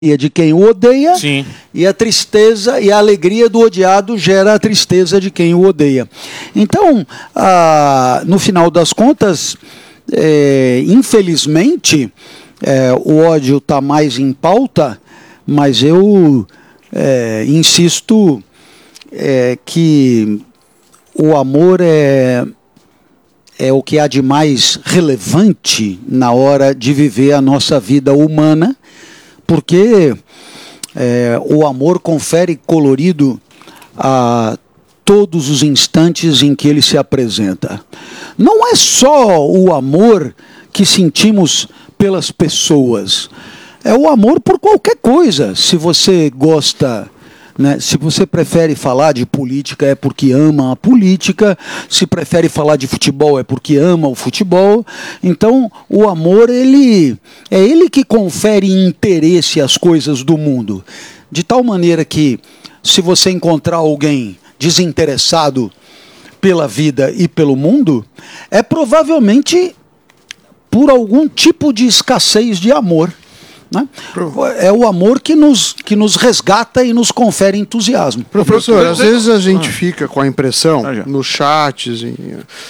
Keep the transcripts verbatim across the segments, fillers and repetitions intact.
de quem o odeia. Sim. E a tristeza e a alegria do odiado gera a tristeza de quem o odeia. Então, ah, no final das contas, é, infelizmente, é, o ódio está mais em pauta, mas eu é, insisto é, que o amor é, é o que há de mais relevante na hora de viver a nossa vida humana, porque é, o amor confere colorido a todos os instantes em que ele se apresenta. Não é só o amor que sentimos pelas pessoas, é o amor por qualquer coisa. Se você gosta, né, se você prefere falar de política é porque ama a política, se prefere falar de futebol é porque ama o futebol. Então o amor, ele é ele que confere interesse às coisas do mundo, de tal maneira que se você encontrar alguém desinteressado pela vida e pelo mundo, é provavelmente por algum tipo de escassez de amor, né? É o amor que nos, que nos resgata e nos confere entusiasmo. Professor, às vezes a gente fica com a impressão, nos chats e,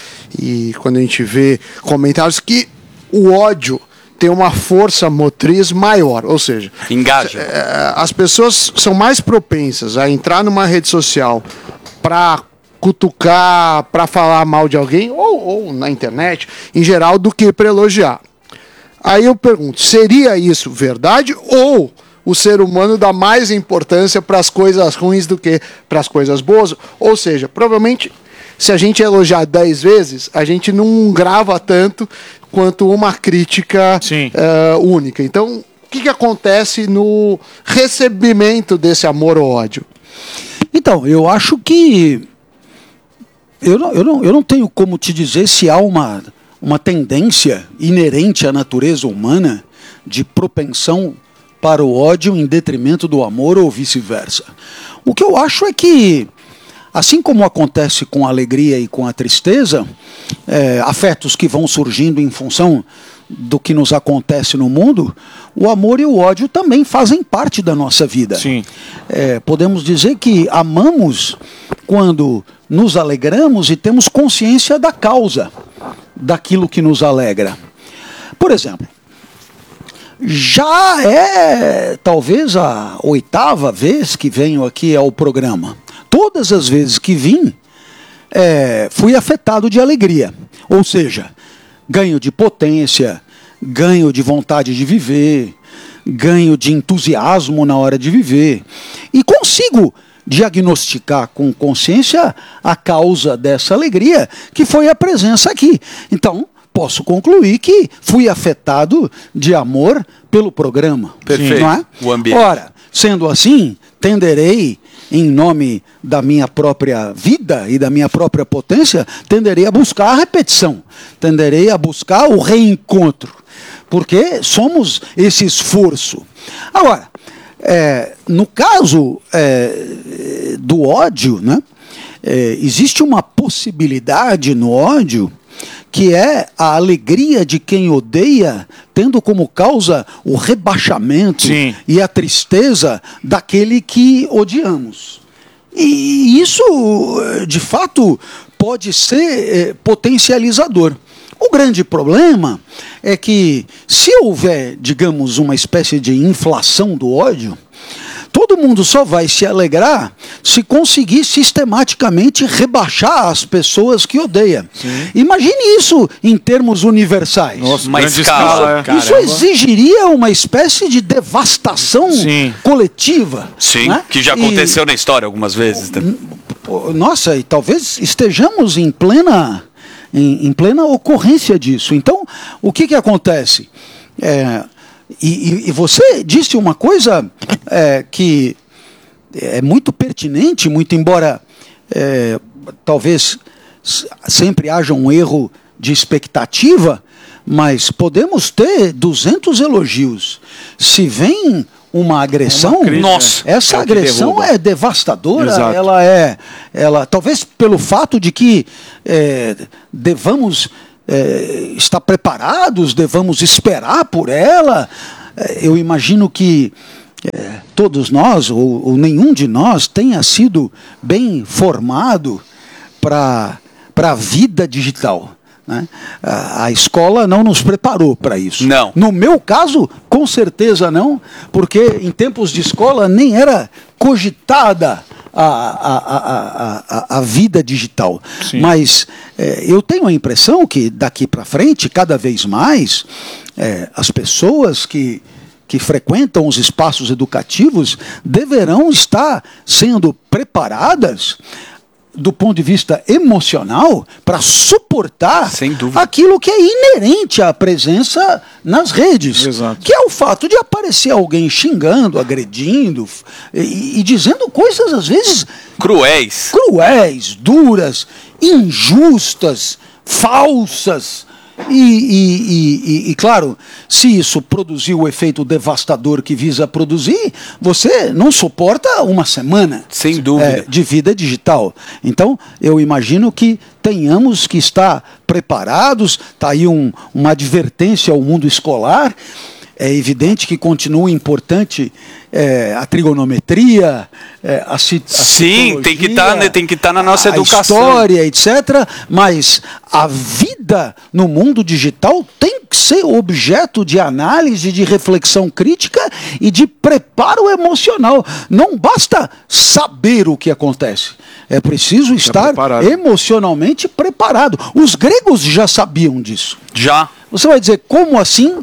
e quando a gente vê comentários, que o ódio tem uma força motriz maior, ou seja, engaja. As pessoas são mais propensas a entrar numa rede social para cutucar, para falar mal de alguém, ou, ou na internet, em geral, do que para elogiar. Aí eu pergunto, seria isso verdade, ou o ser humano dá mais importância para as coisas ruins do que para as coisas boas? Ou seja, provavelmente, se a gente elogiar dez vezes, a gente não grava tanto quanto uma crítica uh, única. Então, o que, que acontece no recebimento desse amor ou ódio? Então, eu acho que eu não, eu não, eu não tenho como te dizer se há uma, uma tendência inerente à natureza humana de propensão para o ódio em detrimento do amor ou vice-versa. O que eu acho é que, assim como acontece com a alegria e com a tristeza, é, afetos que vão surgindo em função do que nos acontece no mundo, o amor e o ódio também fazem parte da nossa vida. Sim. É, podemos dizer que amamos quando nos alegramos e temos consciência da causa daquilo que nos alegra. Por exemplo, já é talvez a oitava vez que venho aqui ao programa. Todas as vezes que vim, é, fui afetado de alegria. Ou seja, ganho de potência, ganho de vontade de viver, ganho de entusiasmo na hora de viver. E consigo diagnosticar com consciência a causa dessa alegria, que foi a presença aqui. Então, posso concluir que fui afetado de amor pelo programa. Perfeito. Não é? O ambiente. Ora, sendo assim, tenderei, em nome da minha própria vida e da minha própria potência, tenderei a buscar a repetição, tenderei a buscar o reencontro, porque somos esse esforço. Agora, é, no caso é, do ódio, né, é, existe uma possibilidade no ódio que é a alegria de quem odeia, tendo como causa o rebaixamento Sim. e a tristeza daquele que odiamos. E isso, de fato, pode ser é, potencializador. O grande problema é que, se houver, digamos, uma espécie de inflação do ódio, todo mundo só vai se alegrar se conseguir sistematicamente rebaixar as pessoas que odeia. Sim. Imagine isso em termos universais. Nossa, uma escala. Isso, isso exigiria uma espécie de devastação Sim. coletiva. Sim, né? que já aconteceu e, na história algumas vezes. Nossa, e talvez estejamos em plena, em, em plena ocorrência disso. Então, o que, que acontece? É... E, e você disse uma coisa é, que é muito pertinente, muito embora é, talvez sempre haja um erro de expectativa, mas podemos ter duzentos elogios. Se vem uma agressão, uma crise, nossa, é. essa é agressão é devastadora. Exato. Ela é, ela, talvez pelo fato de que é, devamos É, estar preparados, devamos esperar por ela. É, eu imagino que é, todos nós, ou, ou nenhum de nós, tenha sido bem formado para a vida digital. Né? A, a escola não nos preparou para isso. Não. No meu caso, com certeza não, porque em tempos de escola nem era cogitada a, a, a, a, a vida digital. Sim. Mas é, eu tenho a impressão que daqui para frente, cada vez mais, é, as pessoas que, que frequentam os espaços educativos deverão estar sendo preparadas do ponto de vista emocional, para suportar aquilo que é inerente à presença nas redes. Exato. Que é o fato de aparecer alguém xingando, agredindo e, e dizendo coisas, às vezes... Cruéis. Cruéis, duras, injustas, falsas. E, e, e, e, claro, se isso produzir o efeito devastador que visa produzir, você não suporta uma semana. Sem dúvida. É, de vida digital. Então, eu imagino que tenhamos que estar preparados. Está aí um, uma advertência ao mundo escolar. É evidente que continua importante é, a trigonometria, é, a, ci, a Sim, tem que estar tá, tem que estar tá na nossa a educação. História, etcétera. Mas a vida no mundo digital tem que ser objeto de análise, de reflexão crítica e de preparo emocional. Não basta saber o que acontece. É preciso estar preparado. emocionalmente preparado. Os gregos já sabiam disso. Já. Você vai dizer, como assim?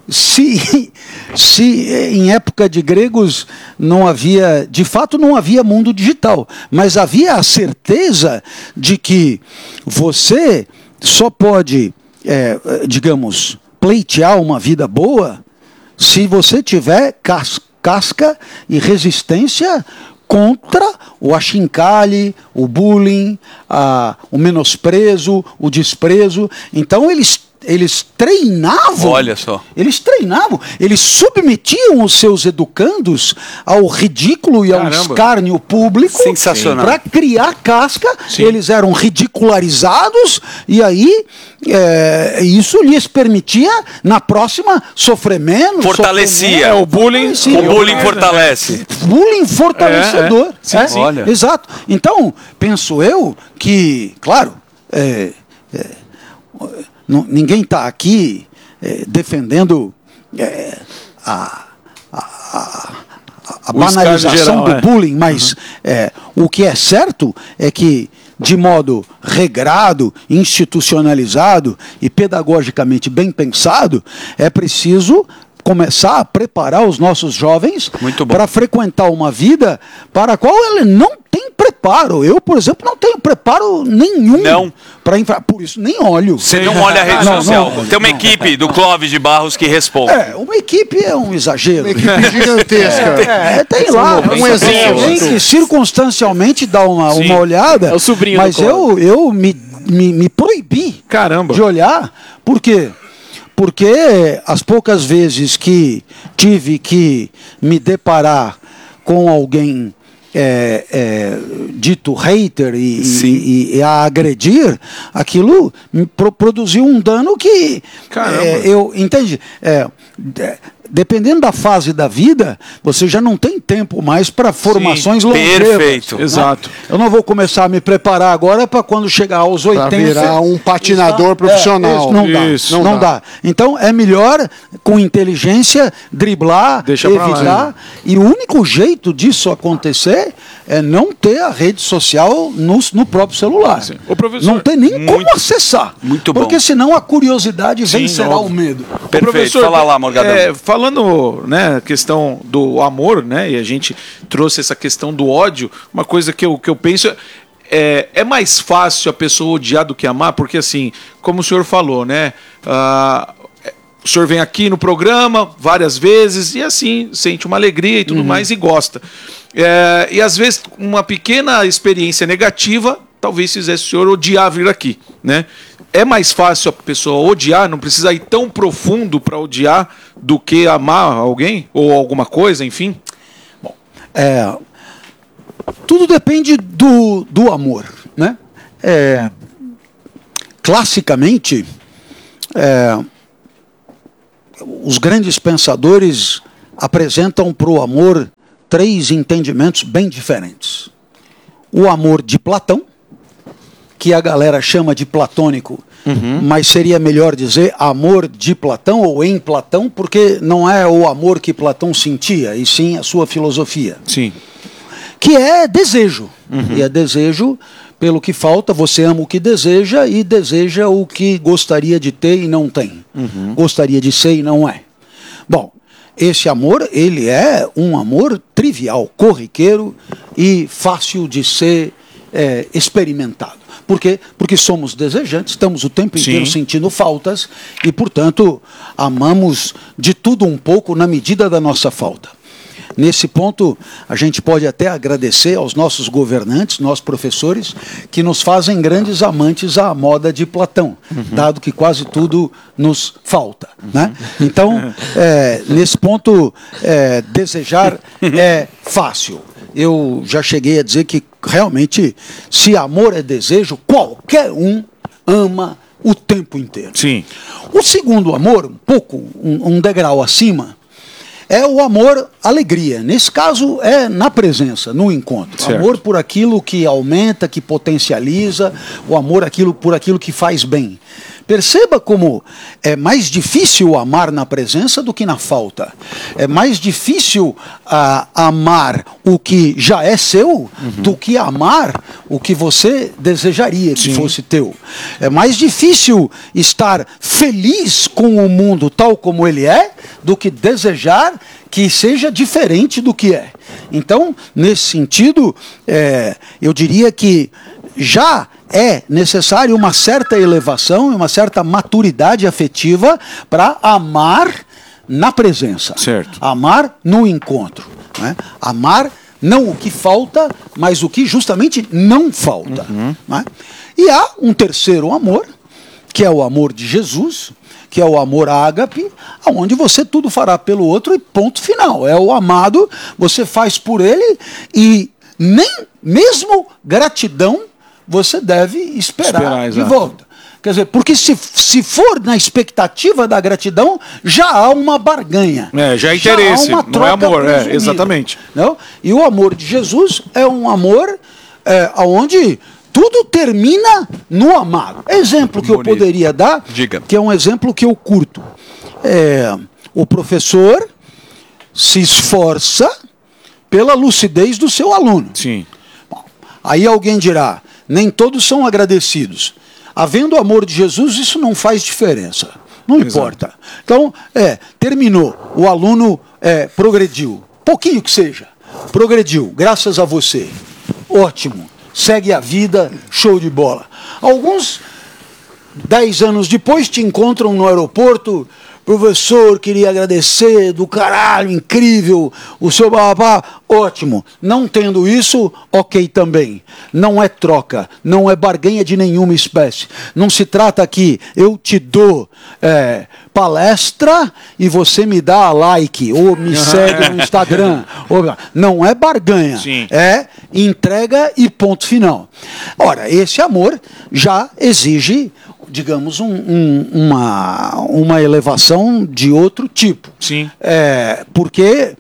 Se, se em época de gregos não havia, de fato não havia mundo digital, mas havia a certeza de que você só pode, é, digamos, pleitear uma vida boa se você tiver cas casca e resistência contra o achincalhe, o bullying, a, o menosprezo, o desprezo. Então eles Eles treinavam, Olha só. eles treinavam, eles submetiam os seus educandos ao ridículo e ao Caramba. escárnio público. Sensacional. Para criar casca. Sim. Eles eram ridicularizados e aí é, isso lhes permitia, na próxima, sofrer menos. Fortalecia. Sofrer menos. É, o bullying, o bullying fortalece. Bullying fortalecedor. É, é. Sim, é? sim. Olha. Exato. Então, penso eu que, claro, é, é, não, ninguém está aqui é, defendendo é, a, a, a, a banalização geral, do é. bullying, mas uhum. é, o que é certo é que, de modo regrado, institucionalizado e pedagogicamente bem pensado, é preciso começar a preparar os nossos jovens para frequentar uma vida para a qual ele não tem preparo. Eu, por exemplo, não tenho preparo nenhum. Não. Para infra... Por isso, nem olho. Você não olha a rede não, social. não, Tem uma não, equipe não, do Clóvis de Barros que responde. É, uma equipe é um exagero. Uma equipe gigantesca. É, tem lá. Um Um exército. que circunstancialmente dá uma, uma olhada. É o sobrinho mas do eu, eu me, me, me proibi Caramba. de olhar. Por quê? Porque as poucas vezes que tive que me deparar com alguém é, é, dito hater e, e, e a agredir, aquilo me pro, produziu um dano que é, eu entende. É, dependendo da fase da vida, você já não tem tempo mais para formações Sim, longevas. Perfeito. Né? Exato. Eu não vou começar a me preparar agora para quando chegar aos oitenta... Para virar um patinador está, profissional. É, isso, não isso. dá. Não, não dá. dá. Então é melhor, com inteligência, driblar, Deixa pra evitar. lá. E o único jeito disso acontecer é não ter a rede social no, no próprio celular. Sim. O professor, não ter nem muito, como acessar. Muito bom. Porque senão a curiosidade Sim, vencerá óbvio. o medo. Perfeito. Professor, Fala lá, Morgadão. É, falando, né, a questão do amor, né, e a gente trouxe essa questão do ódio, uma coisa que eu, que eu penso é, é mais fácil a pessoa odiar do que amar, porque assim, como o senhor falou, né, uh, o senhor vem aqui no programa várias vezes e assim, sente uma alegria e tudo uhum. mais e gosta. É, e às vezes uma pequena experiência negativa talvez fizesse o senhor odiar vir aqui, né? É mais fácil a pessoa odiar, não precisa ir tão profundo para odiar do que amar alguém ou alguma coisa, enfim? Bom, é, tudo depende do, do amor, né? É, classicamente, é, os grandes pensadores apresentam para o amor três entendimentos bem diferentes. O amor de Platão, que a galera chama de platônico, uhum. mas seria melhor dizer amor de Platão ou em Platão, porque não é o amor que Platão sentia, e sim a sua filosofia. Sim. Que é desejo. Uhum. E é desejo pelo que falta, você ama o que deseja e deseja o que gostaria de ter e não tem. Uhum. Gostaria de ser e não é. Bom, esse amor, ele é um amor trivial, corriqueiro e fácil de ser é, experimentado. Por quê? Porque somos desejantes, estamos o tempo inteiro Sim. sentindo faltas e, portanto, amamos de tudo um pouco na medida da nossa falta. Nesse ponto, a gente pode até agradecer aos nossos governantes, nossos professores, que nos fazem grandes amantes à moda de Platão, uhum. dado que quase tudo nos falta. Uhum. Né? Então, é, nesse ponto, é, desejar é fácil. Eu já cheguei a dizer que, realmente, se amor é desejo, qualquer um ama o tempo inteiro. Sim. O segundo amor, um pouco, um, um degrau acima, é o amor alegria. Nesse caso, é na presença, no encontro. Certo. Amor por aquilo que aumenta, que potencializa, o amor aquilo, por aquilo que faz bem. Perceba como é mais difícil amar na presença do que na falta. É mais difícil ah, amar o que já é seu uhum. do que amar o que você desejaria que Sim. fosse teu. É mais difícil estar feliz com o mundo tal como ele é do que desejar que seja diferente do que é. Então, nesse sentido, é, eu diria que já é necessário uma certa elevação e uma certa maturidade afetiva para amar na presença. Certo. Amar no encontro. Né? Amar não o que falta, mas o que justamente não falta. Uhum. Né? E há um terceiro amor, que é o amor de Jesus, que é o amor ágape, onde você tudo fará pelo outro e ponto final. É o amado, você faz por ele e nem mesmo gratidão você deve esperar, esperar de volta. Quer dizer, porque se, se for na expectativa da gratidão, já há uma barganha. É, já é interesse, já não é amor, é, exatamente. Não? E o amor de Jesus é um amor é, onde tudo termina no amado. Exemplo que Bonito. eu poderia dar, Diga. que é um exemplo que eu curto. É, o professor se esforça pela lucidez do seu aluno. Sim. Bom, aí alguém dirá, nem todos são agradecidos. Havendo o amor de Jesus, isso não faz diferença. Não Exato. importa. Então, é, terminou. O aluno é, progrediu. Pouquinho que seja. Progrediu, graças a você. Ótimo. Segue a vida, show de bola. Alguns, dez anos depois, te encontram no aeroporto. Professor, queria agradecer, do caralho, incrível, o seu babá, ótimo. Não tendo isso, ok também. Não é troca, não é barganha de nenhuma espécie. Não se trata aqui, eu te dou é, palestra e você me dá like, ou me segue no Instagram. Ou, não é barganha, Sim. é entrega e ponto final. Ora, esse amor já exige, digamos, um, um, uma, uma elevação de outro tipo. Sim. É, porque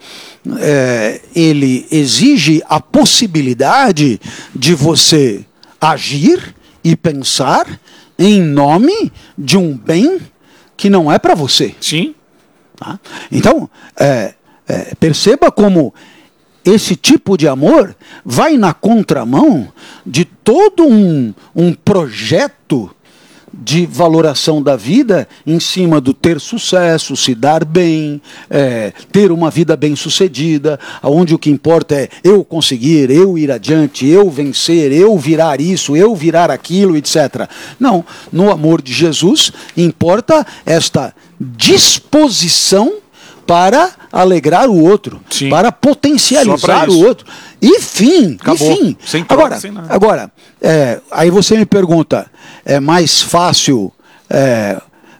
é, ele exige a possibilidade de você agir e pensar em nome de um bem que não é para você. Sim. Tá? Então, é, é, perceba como esse tipo de amor vai na contramão de todo um, um projeto de valoração da vida em cima do ter sucesso, se dar bem, é, ter uma vida bem sucedida, onde o que importa é eu conseguir, eu ir adiante, eu vencer, eu virar isso, eu virar aquilo, etcétera. Não, no amor de Jesus importa esta disposição para alegrar o outro, Sim. para potencializar o outro. E fim, Acabou. e fim. Sem troca, agora, sem nada. agora é, aí você me pergunta, é mais fácil... É,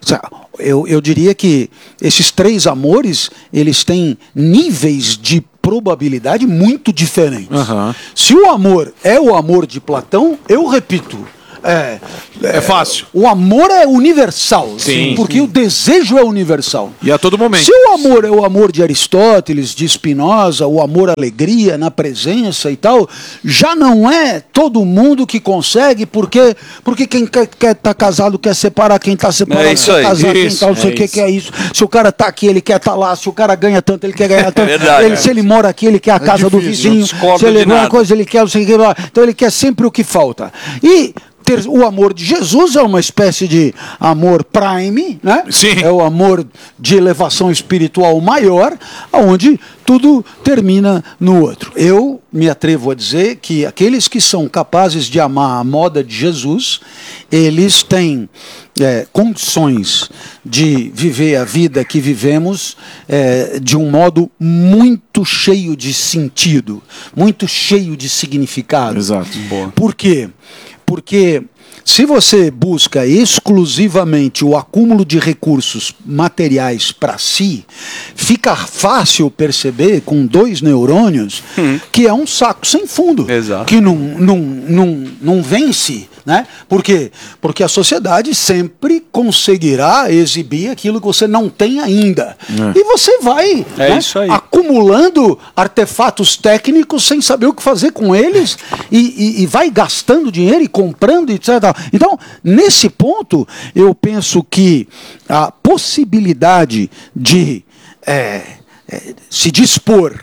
eu, eu diria que esses três amores, eles têm níveis de probabilidade muito diferentes. Uhum. Se o amor é o amor de Platão, eu repito, É, É fácil. o amor é universal, Sim. porque o desejo é universal. E a todo momento. Se o amor é o amor de Aristóteles, de Spinoza, o amor à alegria, na presença e tal, já não é todo mundo que consegue, porque, porque quem quer estar tá casado quer separar, quem está separado É isso quer aí. casar, quem Isso, tá não sei o é que, isso. que é isso. Se o cara está aqui, ele quer estar tá lá. Se o cara ganha tanto, ele quer ganhar tanto. Verdade, ele, é. Se ele mora aqui, ele quer a casa do difícil, não vizinho. discordo Se ele de ganha uma nada. coisa, ele quer não sei o que lá. Então ele quer sempre o que falta. E ter, o amor de Jesus é uma espécie de amor prime, né? Sim. É o amor de elevação espiritual maior, onde tudo termina no outro. Eu me atrevo a dizer que aqueles que são capazes de amar a moda de Jesus, eles têm é, condições de viver a vida que vivemos é, de um modo muito cheio de sentido, muito cheio de significado. Exato. Boa. Por quê? Porque se você busca exclusivamente o acúmulo de recursos materiais para si, fica fácil perceber com dois neurônios Hum. que é um saco sem fundo, Exato. que não, não, não, não vence. Né? Por quê? Porque a sociedade sempre conseguirá exibir aquilo que você não tem ainda. É. E você vai É né, isso aí. acumulando artefatos técnicos sem saber o que fazer com eles e, e, e vai gastando dinheiro e comprando, etcétera. Então, nesse ponto, eu penso que a possibilidade de é, é, se dispor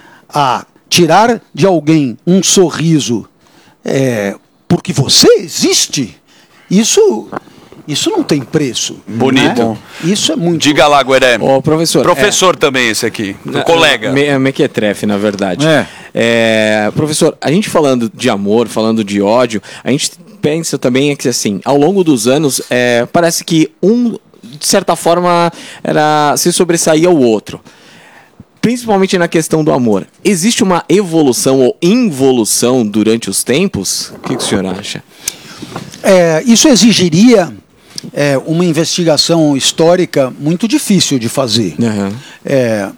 a tirar de alguém um sorriso é, porque você existe, isso, isso não tem preço. Bonito. Né? Isso é muito... Diga lá, Gueré. Ô, professor. Professor também esse aqui, é, o colega. Me, é mequetrefe, na verdade. É. É, professor, a gente falando de amor, falando de ódio, a gente pensa também que, assim, ao longo dos anos, é, parece que um, de certa forma, era, se sobressaía ao outro. Principalmente na questão do amor. Existe uma evolução ou involução durante os tempos? O que, que o senhor acha? É, isso exigiria é, uma investigação histórica muito difícil de fazer. Uhum. É,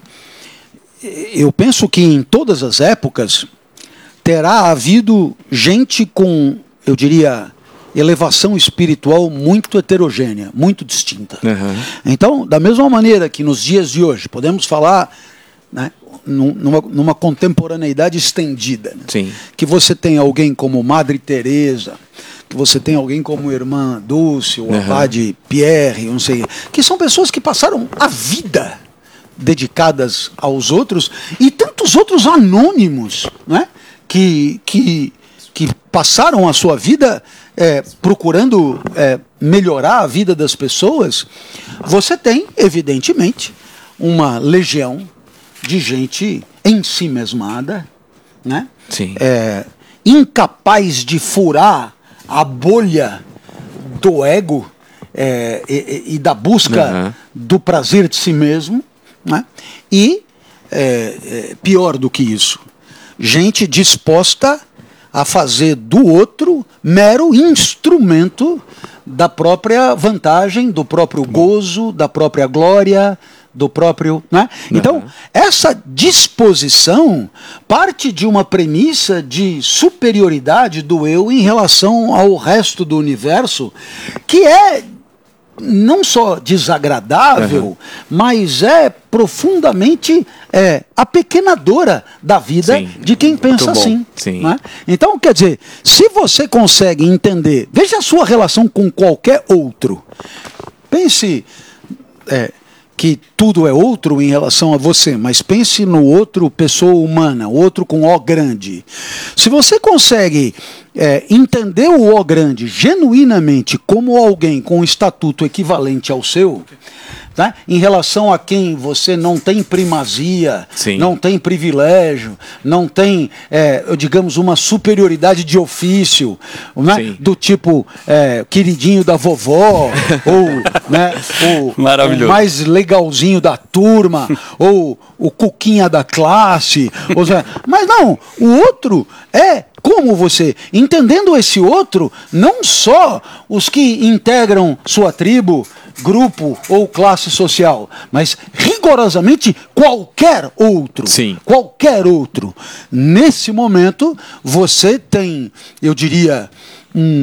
eu penso que em todas as épocas terá havido gente com, eu diria, elevação espiritual muito heterogênea, muito distinta. Uhum. Então, da mesma maneira que nos dias de hoje podemos falar, né, numa, numa contemporaneidade estendida, né, Sim. que você tem alguém como Madre Teresa, que você tem alguém como Irmã Dulce, o Uhum. Abade Pierre, não sei, que são pessoas que passaram a vida dedicadas aos outros e tantos outros anônimos, né, que, que, que passaram a sua vida é, procurando é, melhorar a vida das pessoas. Você tem, evidentemente, uma legião de gente em si mesmada, né? Sim. É, incapaz de furar a bolha do ego é, e, e da busca Uhum. do prazer de si mesmo, né? E, é, é, pior do que isso, gente disposta a fazer do outro mero instrumento da própria vantagem, do próprio gozo, da própria glória, do próprio... Né? Então, essa disposição parte de uma premissa de superioridade do eu em relação ao resto do universo, que é não só desagradável, Uhum. mas é profundamente é, apequenadora da vida Sim. de quem pensa Muito bom. assim. Sim. Né? Então, quer dizer, se você consegue entender, veja a sua relação com qualquer outro. Pense é, que tudo é outro em relação a você, mas pense no outro pessoa humana, outro com O grande. Se você consegue é, entender o O grande genuinamente como alguém com um estatuto equivalente ao seu, tá? Em relação a quem você não tem primazia, Sim. não tem privilégio, não tem, é, digamos, uma superioridade de ofício, né? Sim. Do tipo é, queridinho da vovó, ou, né, o, Maravilhoso. o mais legalzinho da turma, ou o cuquinha da classe. Ou seja, mas não, o outro é como você, entendendo esse outro, não só os que integram sua tribo, grupo ou classe social, mas rigorosamente qualquer outro. Sim. Qualquer outro. Nesse momento, você tem, eu diria, um,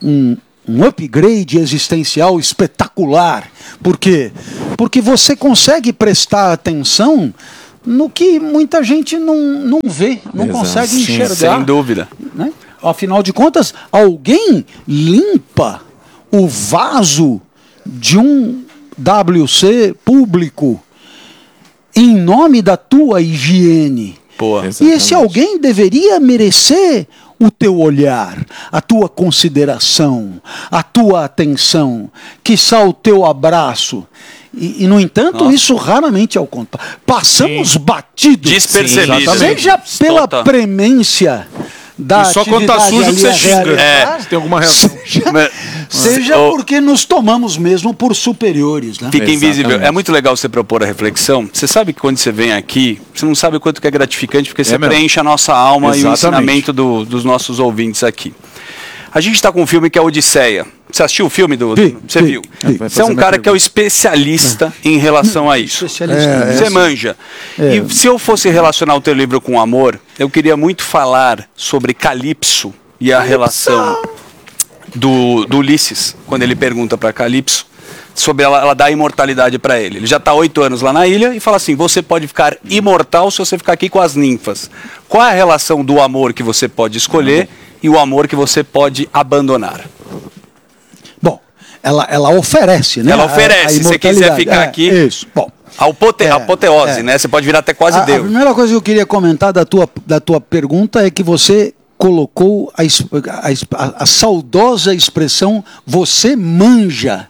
um, um upgrade existencial espetacular. Por quê? Porque você consegue prestar atenção no que muita gente não, não vê, não Exato. consegue Sim, enxergar. sem dúvida. Né? Afinal de contas, alguém limpa o vaso de um W C público em nome da tua higiene. Boa. E esse alguém deveria merecer o teu olhar, a tua consideração, a tua atenção, quiçá o teu abraço. E, e no entanto, Nossa. isso raramente é o contrário. Passamos batidos. Despercebido. Sim, seja pela Total. premência da E só quando tá atividade sujo ali que você a xinga. realizar, É. Você tem alguma reação? seja, Mas- seja Ô, porque nos tomamos mesmo por superiores. Né? Fica invisível. Exatamente. É muito legal você propor a reflexão. Você sabe que quando você vem aqui, você não sabe o quanto que é gratificante, porque você mesmo. preenche a nossa alma e o Exatamente. ensinamento do- dos nossos ouvintes aqui. A gente está com um filme que é Odisseia. Você assistiu o filme do... Vi, você vi, viu? vi. Você é um cara que é o especialista em relação a isso. Especialista. É, Você manja. É. E se eu fosse relacionar o teu livro com amor, eu queria muito falar sobre Calipso e a relação do, do Ulisses, quando ele pergunta para Calipso sobre ela, ela dar imortalidade para ele. Ele já está oito anos lá na ilha e fala assim: você pode ficar imortal se você ficar aqui com as ninfas. Qual é a relação do amor que você pode escolher e o amor que você pode abandonar? Bom, ela, ela oferece, né? Ela a- oferece, a se você quiser imortalidade. ficar É, aqui. Isso. Bom, A apote- É, apoteose, é. né? Você pode virar até quase a, a Deus. primeira coisa que eu queria comentar da tua, da tua pergunta é que você colocou a, es- a es- a- a saudosa expressão "você manja".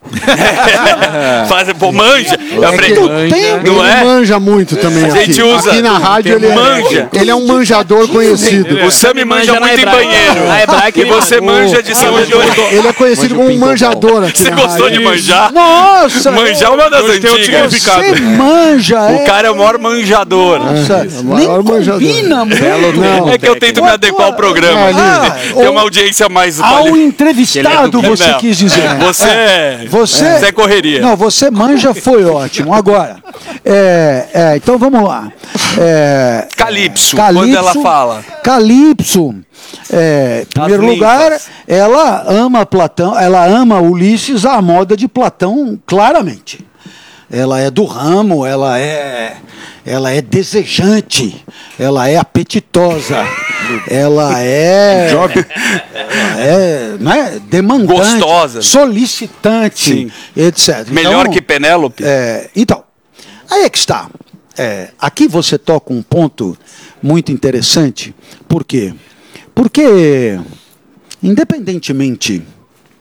Faz, pô, manja. Eu É aprendi- que manja. ele Não é? manja muito também. A gente aqui. usa- Aqui na rádio ele é, Manja. ele é um manjador conhecido. O Sami manja manja na muito em hebraica. banheiro. Na hebraica E ele você manja. manja de saúde. Ele é conhecido como um manjador aqui Você na gostou rádio. de manjar? Nossa! Manjar é uma das Hoje tem outro antigas. significado. Você manja! O cara é o maior manjador. Nossa, o nem maior manjador. combina muito. Não. É que eu tento me adequar ao programa. Ah, Tem ou- uma audiência mais... Ao entrevistado, Ele é do- você Não. quis dizer. Você é... Você, Você é correria. Não, você manja foi ótimo. Agora, é, é, então vamos lá. É, Calipso, quando ela fala. Calipso, é, em primeiro ninfas. lugar, ela ama Platão, ela ama Ulisses à moda de Platão, claramente. Ela é do ramo, ela é, ela é desejante, ela é apetitosa, ela é, Jovem. ela é, né, demandante, Gostosa. solicitante, Sim. etcétera. Melhor Então, que Penélope? é, então, aí é que está. É, aqui você toca um ponto muito interessante. Por quê? Porque, independentemente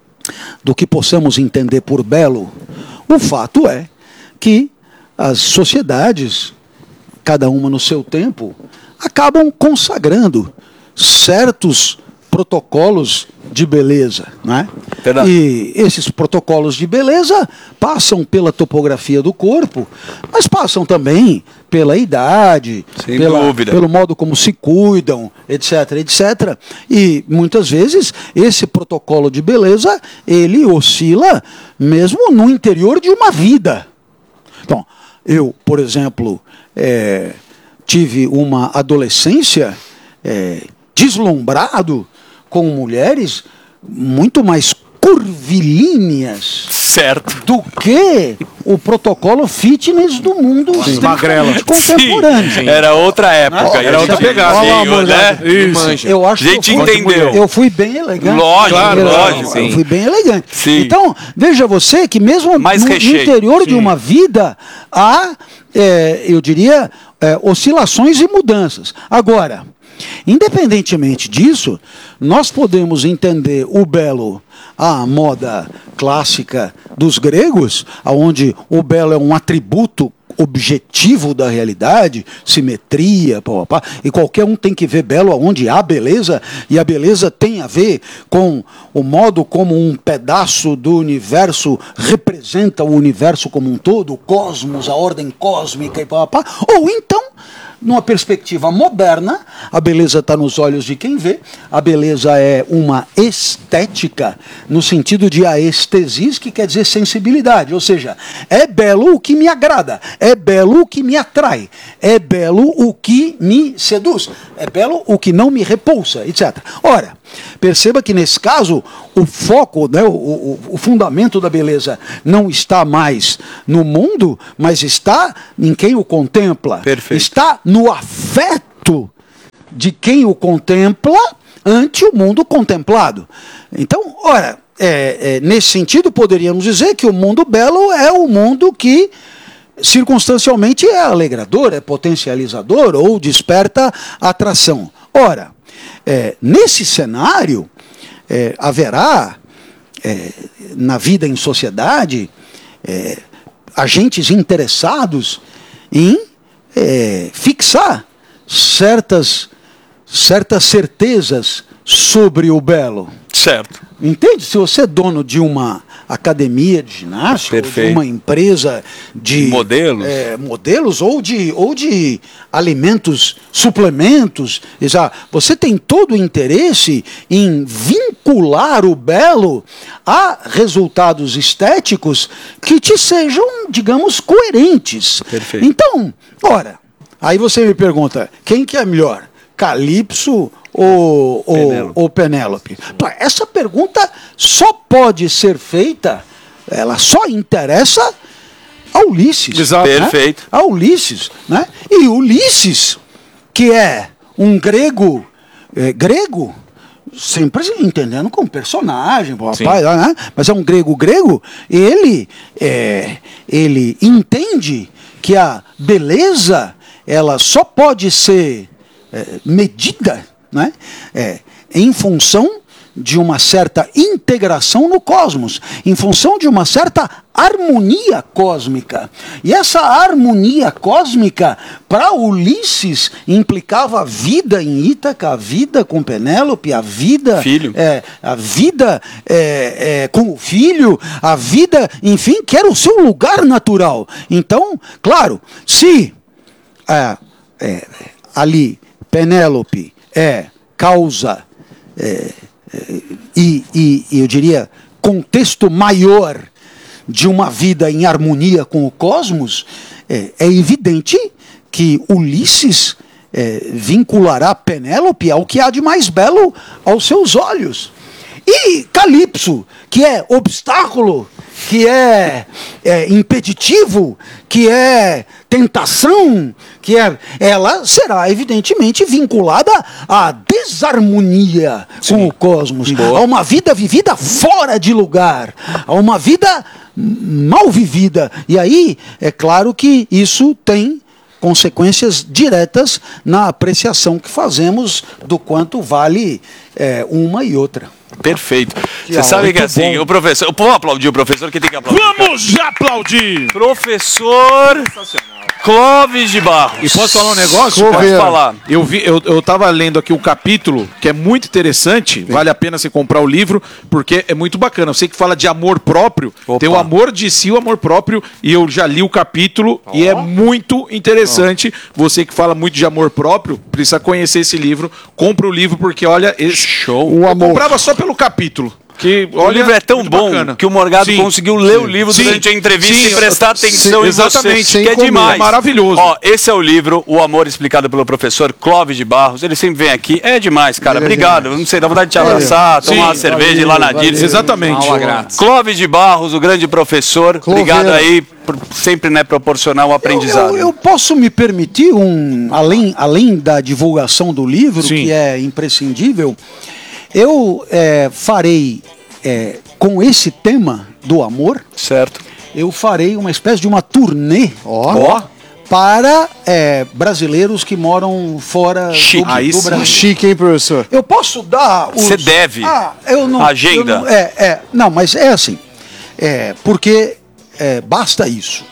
do que possamos entender por belo, o fato é que as sociedades, cada uma no seu tempo, acabam consagrando certos protocolos de beleza, né? Verdade. E esses protocolos de beleza passam pela topografia do corpo, mas passam também pela idade, Sem pela, dúvida. pelo modo como se cuidam, etc, etcétera. E muitas vezes esse protocolo de beleza, ele oscila mesmo no interior de uma vida. Então, eu, por exemplo, é, tive uma adolescência é, deslumbrado com mulheres muito mais curvilíneas Certo. do que o protocolo fitness do mundo magrelas. contemporâneo. Sim. Era outra época. Era e a outra gente- pegada. Sim, Olha lá, amor, né? Isso. Eu acho Gente que eu fui, entendeu. eu fui bem elegante. Lógico, Claro, Eu- lógico. Eu fui bem elegante. Sim. Então, veja você que mesmo Mais no, no recheio. interior de uma vida há, é, eu diria, é, oscilações e mudanças. Agora, independentemente disso, nós podemos entender o belo à moda clássica dos gregos, onde o belo é um atributo objetivo da realidade, simetria, pá, pá, pá, e qualquer um tem que ver belo onde há beleza, e a beleza tem a ver com o modo como um pedaço do universo representa o universo como um todo, o cosmos, a ordem cósmica, e pá, pá, pá. Ou então, numa perspectiva moderna, a beleza está nos olhos de quem vê, a beleza é uma estética, no sentido de aestesis, que quer dizer sensibilidade, ou seja, é belo o que me agrada, é é belo o que me atrai, é belo o que me seduz, é belo o que não me repulsa, etcétera. Ora, perceba que nesse caso o foco, né, o, o, o fundamento da beleza não está mais no mundo, mas está em quem o contempla. Perfeito. Está no afeto de quem o contempla ante o mundo contemplado. Então, ora, é, é, nesse sentido poderíamos dizer que o mundo belo é o mundo que circunstancialmente é alegrador, é potencializador ou desperta atração. Ora, é, nesse cenário, é, haverá, é, na vida em sociedade, é, agentes interessados em é, fixar certas, certas certezas sobre o belo. Certo. Entende? Se você é dono de uma academia de ginástica, ou de uma empresa de modelos, é, modelos ou, de, ou de alimentos, suplementos, já, você tem todo o interesse em vincular o belo a resultados estéticos que te sejam, digamos, coerentes. Perfeito. Então, ora, aí você me pergunta, quem que é melhor? Calypso ou, ou, ou Penélope? Essa pergunta só pode ser feita, ela só interessa a Ulisses. Exato. Né? Perfeito. A Ulisses. Né? E Ulisses, que é um grego, é, grego, sempre entendendo como personagem, papai, né? Mas é um grego grego, ele, é, ele entende que a beleza ela só pode ser é, medida, né? É, em função de uma certa integração no cosmos, em função de uma certa harmonia cósmica. E essa harmonia cósmica, para Ulisses, implicava a vida em Ítaca, a vida com Penélope, a vida, filho. É, a vida é, é, com o filho, a vida, enfim, que era o seu lugar natural. Então, claro, se é, é, ali Penélope é causa é, é, e, e, e eu diria contexto maior de uma vida em harmonia com o cosmos, é, é evidente que Ulisses é, vinculará Penélope ao que há de mais belo aos seus olhos. E Calypso, que é obstáculo, que é, é impeditivo, que é tentação, que é, ela será evidentemente vinculada à desarmonia Sim. com o cosmos, Boa. a uma vida vivida fora de lugar, a uma vida mal vivida. E aí, é claro que isso tem consequências diretas na apreciação que fazemos do quanto vale é, uma e outra. Perfeito. Você sabe que assim, bom. o professor... Vamos aplaudir o professor que tem que aplaudir. Vamos aplaudir! Professor Clóvis de Barros. E posso falar um negócio? Pode falar. Eu, vi, eu, eu tava lendo aqui um capítulo que é muito interessante. Vale a pena você comprar o livro, porque é muito bacana. Eu sei que fala de amor próprio. Opa. Tem o amor de si, o amor próprio. E eu já li o capítulo oh. e é muito interessante. Oh. Você que fala muito de amor próprio, precisa conhecer esse livro. Compra o livro, porque olha... Esse... Show. O amor. Eu comprava só pelo capítulo. Que, olha, o livro é tão bom bacana. que o Morgado sim, conseguiu ler sim, o livro sim, durante a entrevista sim, e prestar atenção sim, em exatamente, você, que é comer, demais. É maravilhoso. Ó, esse é o livro, O Amor, explicado pelo professor Clóvis de Barros. Ele sempre vem aqui. É demais, cara. Ele Obrigado. É não sei, dá vontade de te abraçar, tomar sim, uma cerveja e lá na Dirce. Exatamente. Clóvis de Barros, o grande professor. Cloveira. Obrigado aí por sempre né, proporcionar o aprendizado. Eu, eu, eu posso me permitir, um, além, além da divulgação do livro, sim. que é imprescindível, eu é, farei... É, com esse tema do amor, certo. eu farei uma espécie de uma turnê oh. Oh, para é, brasileiros que moram fora Chique. do, Aí do Brasil. Chique, hein, professor? Eu posso dar... Você os... deve. Ah, eu não, Agenda. Eu não, é, é, não, mas é assim, é, porque é, basta isso.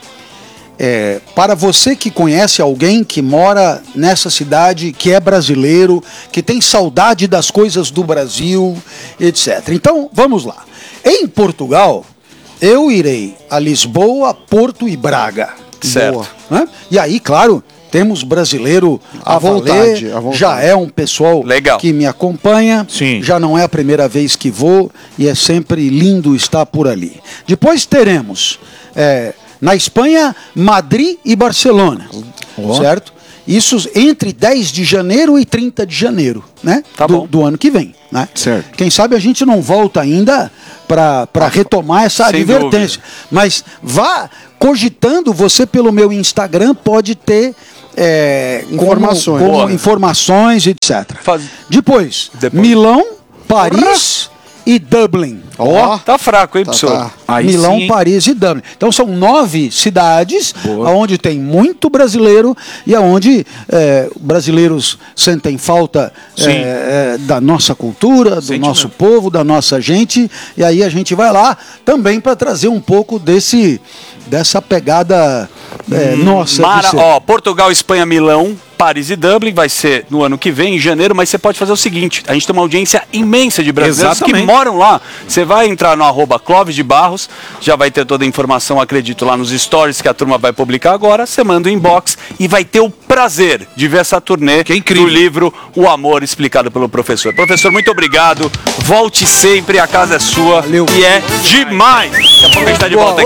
É, para você que conhece alguém que mora nessa cidade, que é brasileiro, que tem saudade das coisas do Brasil, etcétera. Então, vamos lá. Em Portugal, eu irei a Lisboa, Porto e Braga. Certo. Boa, né? E aí, claro, temos brasileiro a, a vontade, valer, a vontade. Já é um pessoal Legal. que me acompanha. Sim. Já não é a primeira vez que vou e é sempre lindo estar por ali. Depois teremos... É, Na Espanha, Madrid e Barcelona, oh. certo? Isso entre dez de janeiro e trinta de janeiro, né? Tá do, bom. do ano que vem, né? Certo. Quem sabe a gente não volta ainda para retomar essa Sem advertência. dúvida. Mas vá cogitando, você pelo meu Instagram pode ter é, Informações. como, como Boa. informações, etcétera. Faz- Depois, Depois. Milão, Paris e Dublin. Ó, Tá fraco, hein, tá, professor? tá. Aí Milão, sim, hein? Paris e Dublin. Então são nove cidades Boa. onde tem muito brasileiro e onde é, brasileiros sentem falta Sim. é, é, da nossa cultura, do Sente nosso mesmo. povo, da nossa gente. E aí a gente vai lá também para trazer um pouco desse dessa pegada é, nossa. de Mara, ser. ó, Portugal, Espanha, Milão, Paris e Dublin vai ser no ano que vem, em janeiro, mas você pode fazer o seguinte, a gente tem uma audiência imensa de brasileiros Exatamente. que moram lá. Você vai entrar no arroba Clóvis de Barros, já vai ter toda a informação, acredito, lá nos stories que a turma vai publicar agora, você manda o inbox e vai ter o prazer de ver essa turnê Que é incrível. do livro O Amor, explicado pelo professor. Professor, muito obrigado, volte sempre, a casa é sua. Valeu. E é demais. Daqui a pouco a gente tá de volta aqui.